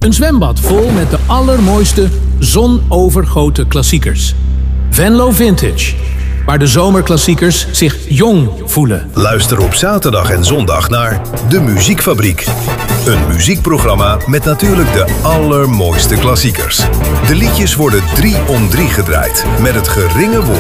Een zwembad vol met de allermooiste zonovergoten klassiekers. Venlo Vintage, waar de zomerklassiekers zich jong voelen. Luister op zaterdag en zondag naar De Muziekfabriek. Een muziekprogramma met natuurlijk de allermooiste klassiekers. De liedjes worden 3 om 3 gedraaid met het geringe woord